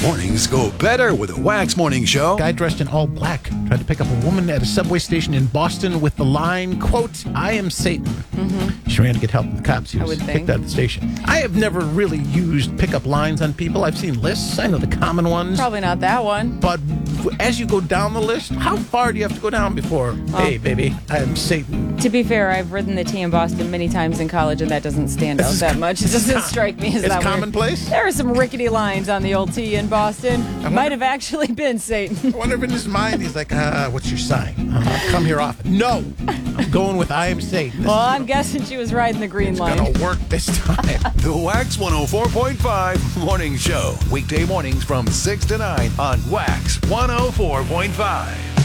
Mornings go better with a Wax Morning Show. Guy dressed in all black tried to pick up a woman at a subway station in Boston with the line, quote, "I am Satan." Mm-hmm. She ran to get help from the cops. He was kicked out of the station. I have never really used pickup lines on people. I've seen lists. I know the common ones. Probably not that one. But as you go down the list, how far do you have to go down before, hey, baby, I am Satan? To be fair, I've ridden the T in Boston many times in college, and that doesn't stand out that much. It doesn't strike me as that weird. It's commonplace? There are some rickety lines on the old T in Boston. Might have actually been Satan. I wonder if in his mind he's like, what's your sign? I come here often. No, I'm going with I am Satan. Well, I'm guessing she was riding the green line. It's going to work this time. The Wax 104.5 Morning Show. Weekday mornings from 6 to 9 on Wax 104.5.